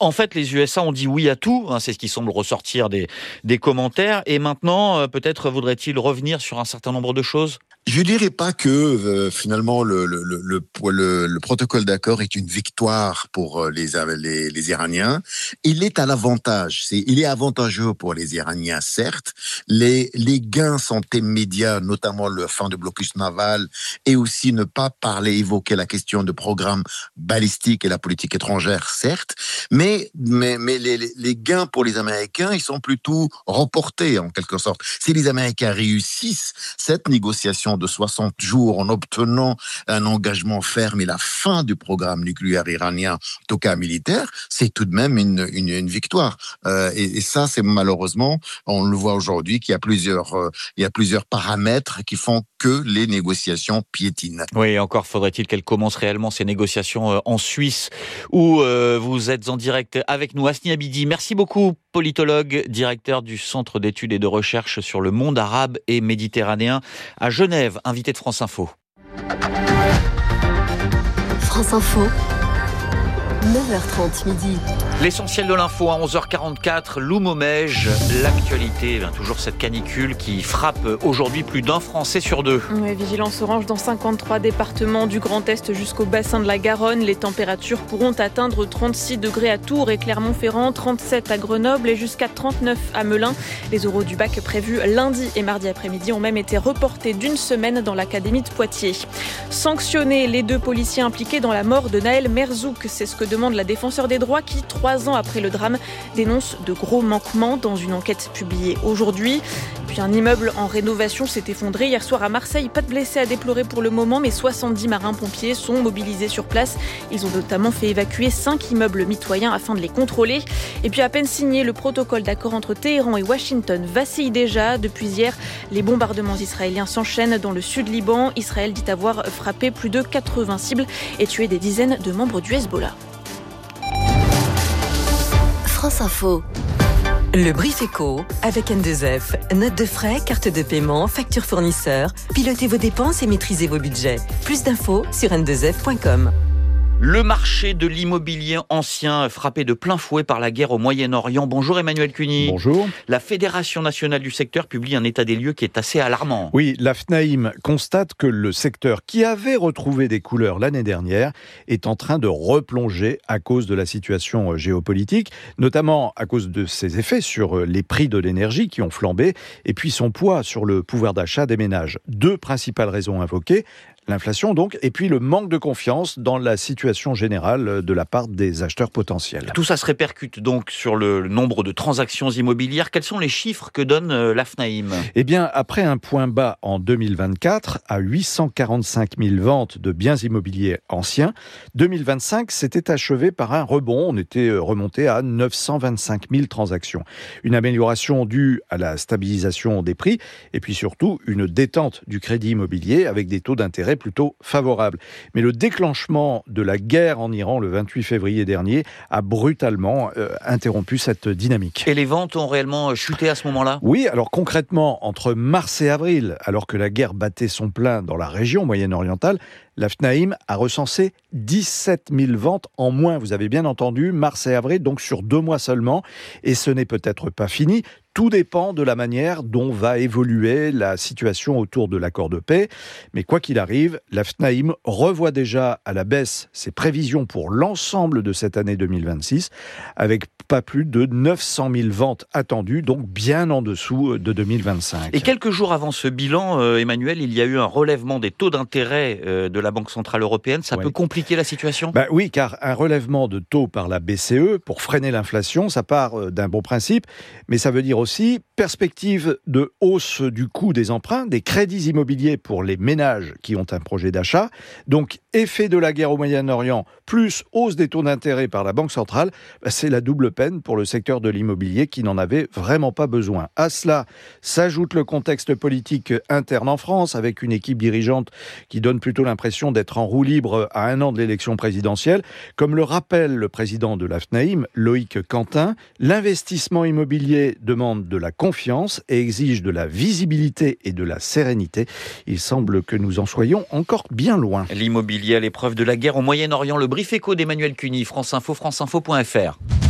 En fait, les USA ont dit oui à tout, c'est ce qui semble ressortir des commentaires. Et maintenant, peut-être voudrait-il revenir sur un certain nombre de choses ? Je dirais pas que finalement le protocole d'accord est une victoire pour les Iraniens. Il est à l'avantage. Il est avantageux pour les Iraniens, certes. Les gains sont immédiats, notamment la fin du blocus naval et aussi ne pas évoquer la question de programme balistique et la politique étrangère, certes. Mais les gains pour les Américains, ils sont plutôt reportés en quelque sorte. Si les Américains réussissent cette négociation de 60 jours en obtenant un engagement ferme et la fin du programme nucléaire iranien, en tout cas militaire, c'est tout de même une victoire. Et ça, c'est malheureusement, on le voit aujourd'hui qu'il y a plusieurs paramètres qui font que les négociations piétinent. Oui, encore faudrait-il qu'elles commencent réellement ces négociations en Suisse, où vous êtes en direct avec nous. Hasni Abidi, merci beaucoup, politologue, directeur du Centre d'études et de recherche sur le monde arabe et méditerranéen à Genève, invité de France Info. France Info, 9h30 midi. L'essentiel de l'info à 11h44, Loumomège, l'actualité, toujours cette canicule qui frappe aujourd'hui plus d'un Français sur deux. Oui, vigilance orange dans 53 départements du Grand Est jusqu'au bassin de la Garonne. Les températures pourront atteindre 36 degrés à Tours et Clermont-Ferrand, 37 à Grenoble et jusqu'à 39 à Melun. Les oraux du bac prévus lundi et mardi après-midi ont même été reportés d'une semaine dans l'académie de Poitiers. Sanctionner les 2 policiers impliqués dans la mort de Naël Merzouk, c'est ce que demande la défenseure des droits qui, 3 ans après le drame, dénonce de gros manquements dans une enquête publiée aujourd'hui. Puis un immeuble en rénovation s'est effondré hier soir à Marseille. Pas de blessés à déplorer pour le moment, mais 70 marins-pompiers sont mobilisés sur place. Ils ont notamment fait évacuer 5 immeubles mitoyens afin de les contrôler. Et puis à peine signé, le protocole d'accord entre Téhéran et Washington vacille déjà. Depuis hier, les bombardements israéliens s'enchaînent dans le sud Liban. Israël dit avoir frappé plus de 80 cibles et tué des dizaines de membres du Hezbollah. France Info. Le Brief Éco avec N2F. Note de frais, carte de paiement, facture fournisseur. Pilotez vos dépenses et maîtrisez vos budgets. Plus d'infos sur n2f.com. Le marché de l'immobilier ancien frappé de plein fouet par la guerre au Moyen-Orient. Bonjour Emmanuel Cuny. Bonjour. La Fédération nationale du secteur publie un état des lieux qui est assez alarmant. Oui, la FNAIM constate que le secteur qui avait retrouvé des couleurs l'année dernière est en train de replonger à cause de la situation géopolitique, notamment à cause de ses effets sur les prix de l'énergie qui ont flambé et puis son poids sur le pouvoir d'achat des ménages. 2 principales raisons invoquées. L'inflation donc, et puis le manque de confiance dans la situation générale de la part des acheteurs potentiels. Tout ça se répercute donc sur le nombre de transactions immobilières. Quels sont les chiffres que donne la FNAIM ? Eh bien, après un point bas en 2024, à 845 000 ventes de biens immobiliers anciens, 2025 s'était achevé par un rebond. On était remonté à 925 000 transactions. Une amélioration due à la stabilisation des prix et puis surtout une détente du crédit immobilier avec des taux d'intérêt plutôt favorable. Mais le déclenchement de la guerre en Iran le 28 février dernier a brutalement interrompu cette dynamique. Et les ventes ont réellement chuté à ce moment-là ? Oui, alors concrètement, entre mars et avril, alors que la guerre battait son plein dans la région moyenne-orientale, la FNAIM a recensé 17 000 ventes en moins. Vous avez bien entendu, mars et avril, donc sur 2 mois seulement. Et ce n'est peut-être pas fini. Tout dépend de la manière dont va évoluer la situation autour de l'accord de paix. Mais quoi qu'il arrive, la FNAIM revoit déjà à la baisse ses prévisions pour l'ensemble de cette année 2026, avec pas plus de 900 000 ventes attendues, donc bien en dessous de 2025. Et quelques jours avant ce bilan, Emmanuel, il y a eu un relèvement des taux d'intérêt de la Banque Centrale Européenne. Ça peut compliquer la situation ? Oui, car un relèvement de taux par la BCE pour freiner l'inflation, ça part d'un bon principe, mais ça veut dire aussi perspective de hausse du coût des emprunts, des crédits immobiliers pour les ménages qui ont un projet d'achat. Donc, effet de la guerre au Moyen-Orient, plus hausse des taux d'intérêt par la Banque centrale, c'est la double peine pour le secteur de l'immobilier qui n'en avait vraiment pas besoin. À cela s'ajoute le contexte politique interne en France, avec une équipe dirigeante qui donne plutôt l'impression d'être en roue libre à 1 an de l'élection présidentielle. Comme le rappelle le président de la FNAIM, Loïc Quentin, l'investissement immobilier demande de la confiance et exige de la visibilité et de la sérénité. Il semble que nous en soyons encore bien loin. L'immobilier à l'épreuve de la guerre au Moyen-Orient, le Brief Éco d'Emmanuel Cuny, France Info, franceinfo.fr.